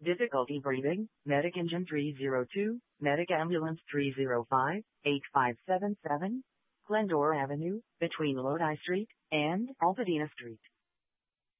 Difficulty breathing, Medic Engine 302, Medic Ambulance 305, 8577, Glendora Avenue, between Lodi Street and Altadena Street.